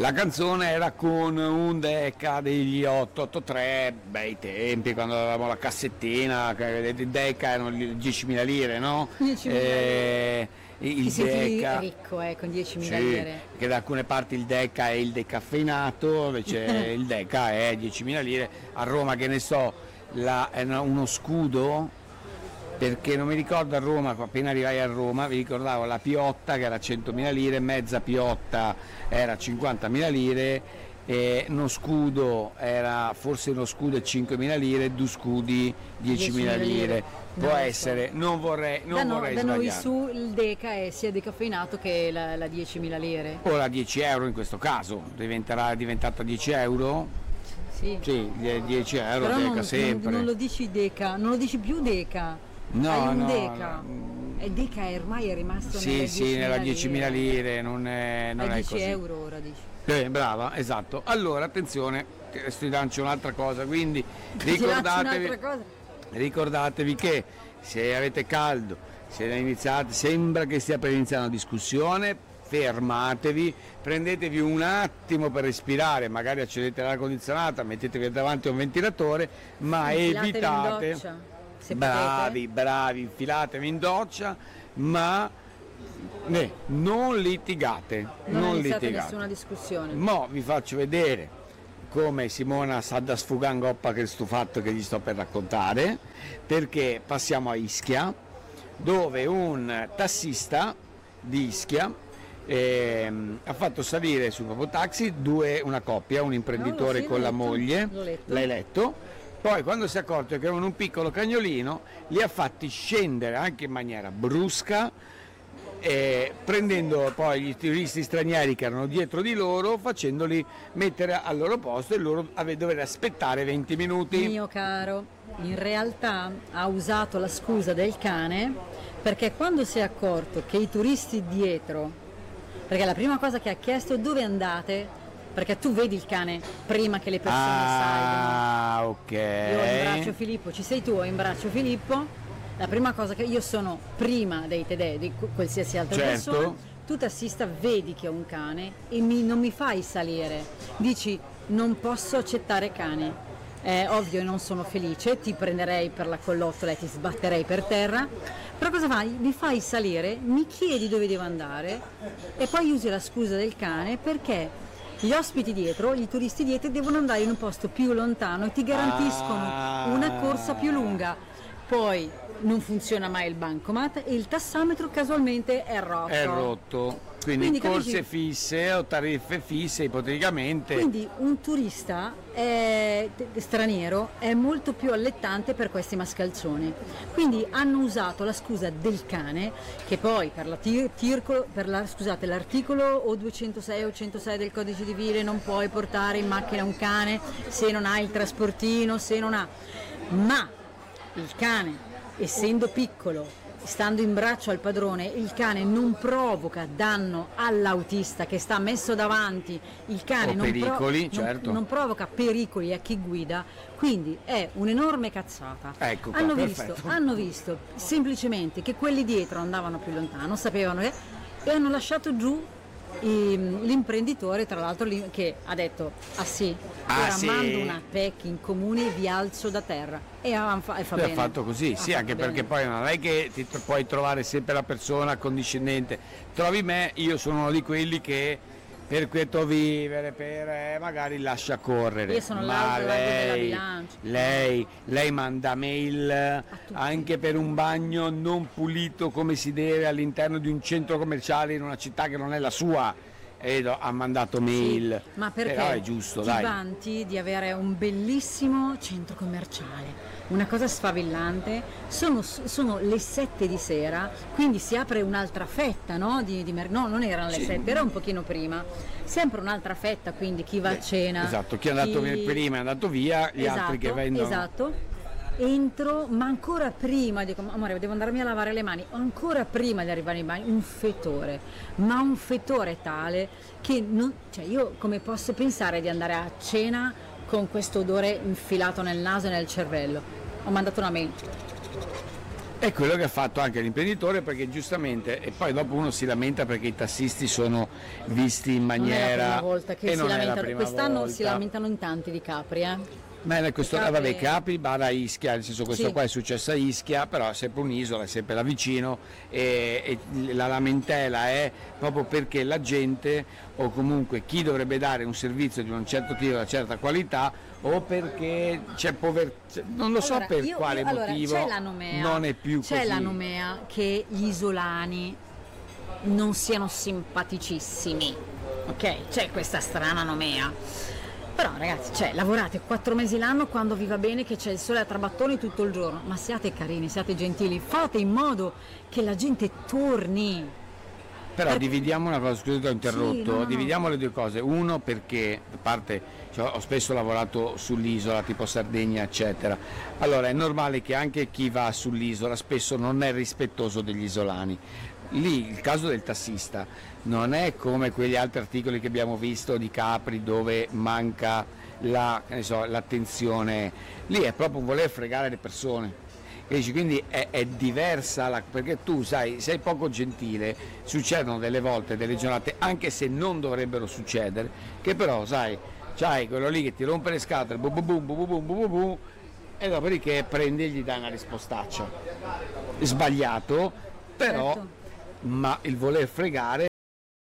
La canzone era con un Decca degli 883, bei tempi, quando avevamo la cassettina, il Decca erano 10.000 lire, no? 10.000 lire. Il Ti Decca, senti ricco con 10.000 sì, lire. che da alcune parti il Decca è il decaffeinato, invece il Decca è 10.000 lire. A Roma, che ne so, è uno scudo, perché non mi ricordo a Roma, appena arrivai a Roma vi ricordavo la piotta che era 100.000 lire, mezza piotta era 50.000 lire, e uno scudo era forse uno scudo e 5.000 lire, due scudi 10.000 lire. Può essere, non vorrei Da sbagliare. noi su il Deca è sia decaffeinato che la 10.000 lire. Ora 10 euro in questo caso, è diventata 10 euro? Sì, 10 euro però Deca sempre. Non lo dici Deca, non lo dici più Deca. No, hai un no, Deca. E Deca ormai è rimasto nella 10.000 lire, non è 10 così. euro ora dici. Brava, esatto. Allora, attenzione, adesso ti lancio un'altra cosa, quindi ricordatevi che se avete caldo, sembra che stia per iniziare una discussione, fermatevi, prendetevi un attimo per respirare, magari accendete l'aria condizionata, mettetevi davanti a un ventilatore, ma evitate. Bravi, infilatevi in doccia, ma non litigate. Non iniziate nessuna discussione. Mo vi faccio vedere come Simona sta da sfugangoppa che sto fatto che gli sto per raccontare, perché passiamo a Ischia, dove un tassista di Ischia ha fatto salire sul proprio taxi una coppia, un imprenditore con la moglie, l'hai letto? Poi quando si è accorto che avevano un piccolo cagnolino, li ha fatti scendere anche in maniera brusca, prendendo poi gli turisti stranieri che erano dietro di loro, facendoli mettere al loro posto e loro dover aspettare 20 minuti. Mio caro, in realtà ha usato la scusa del cane, perché quando si è accorto che i turisti dietro, perché la prima cosa che ha chiesto: dove andate? Perché tu vedi il cane prima che le persone salgano. Ok. Io ho in braccio Filippo, ci sei tu, ho in braccio Filippo. La prima cosa che io sono prima dei tedeschi, di qualsiasi altra persona, tu tassista vedi che ho un cane e non mi fai salire. Dici: non posso accettare cani. Ovvio, non sono felice, ti prenderei per la collottola e ti sbatterei per terra. Però cosa fai? Mi fai salire, mi chiedi dove devo andare e poi usi la scusa del cane, perché gli ospiti dietro, i turisti dietro devono andare in un posto più lontano e ti garantiscono una corsa più lunga. Poi non funziona mai il bancomat e il tassametro casualmente è rotto. Quindi corse fisse o tariffe fisse ipoteticamente. Quindi un turista straniero è molto più allettante per questi mascalzoni. Quindi hanno usato la scusa del cane, che poi per l'articolo o 206 o 106 del codice civile non puoi portare in macchina un cane se non hai il trasportino, ma il cane, essendo piccolo, stando in braccio al padrone, il cane non provoca danno all'autista che sta messo davanti, il cane non provoca pericoli a chi guida, quindi è un'enorme cazzata. Ecco qua, hanno visto semplicemente che quelli dietro andavano più lontano, sapevano e hanno lasciato giù l'imprenditore, tra l'altro, che ha detto: mando una PEC in comune e vi alzo da terra, e fa bene. Ha fatto così, sì, anche perché poi non è che ti puoi trovare sempre la persona condiscendente. Trovi me, io sono uno di quelli che per quieto vivere, magari lascia correre. Io sono l'altro della bilancia. Lei manda mail anche per un bagno non pulito come si deve all'interno di un centro commerciale in una città che non è la sua. Ha mandato mail, sì, ma perché però è giusto, ti vanti di avere un bellissimo centro commerciale, una cosa sfavillante, sono le 7 di sera, quindi si apre un'altra fetta, no? No, non erano le 7, era un pochino prima, sempre un'altra fetta, quindi chi va a cena, esatto, chi è andato prima è andato via, gli altri che vendono. Esatto. Entro, ma ancora prima, dico: amore, devo andarmi a lavare le mani, ancora prima di arrivare in bagno, un fetore tale che io come posso pensare di andare a cena con questo odore infilato nel naso e nel cervello? Ho mandato una mail: È quello che ha fatto anche l'imprenditore, perché giustamente, e poi dopo uno si lamenta perché i tassisti sono visti in maniera... Non è la prima volta che e si non è la lamentano, prima quest'anno volta. si lamentano in tanti di Capri, Ma questo, Capri- vabbè, Capri, Bara, Ischia, nel senso questo Sì. qua è successo a Ischia, però è sempre un'isola, è sempre là vicino e la lamentela è proprio perché la gente, o comunque chi dovrebbe dare un servizio di un certo tipo, di una certa qualità, o perché c'è povertà, non lo so Allora, per quale allora, motivo c'è la nomea, non è più c'è così. la nomea che gli isolani non siano simpaticissimi, ok? C'è questa strana nomea. Però ragazzi, lavorate 4 mesi l'anno quando vi va bene, che c'è il sole a trabattoni tutto il giorno, ma siate carini, siate gentili, fate in modo che la gente torni. Però dividiamo una cosa, scusa ti ho interrotto, no. dividiamo le due cose. Uno, perché a parte, ho spesso lavorato sull'isola, tipo Sardegna eccetera, allora è normale che anche chi va sull'isola spesso non è rispettoso degli isolani. Lì il caso del tassista non è come quegli altri articoli che abbiamo visto di Capri dove manca l'attenzione, lì è proprio un voler fregare le persone. Quindi è diversa, perché tu sai, sei poco gentile, succedono delle volte delle giornate, anche se non dovrebbero succedere, che però sai, c'hai quello lì che ti rompe le scatole, bu bu bu bu bu bu bu bu, e dopodiché prendi e gli dai una rispostaccia. Sbagliato, però, Certo. ma il voler fregare